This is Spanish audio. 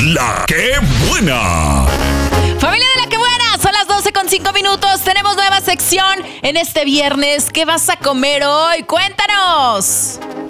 La que buena. Familia de La que buena, son las 12:05. Tenemos nueva sección en este viernes. ¿Qué vas a comer hoy? Cuéntanos.